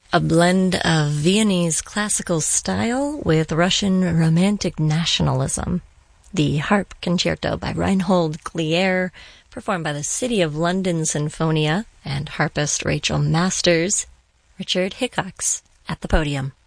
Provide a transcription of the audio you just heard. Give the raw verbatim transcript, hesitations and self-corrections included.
A blend of Viennese classical style with Russian romantic nationalism. The Harp Concerto by Reinhold Glier, performed by the City of London Sinfonia and harpist Rachel Masters. Richard Hickox at the podium.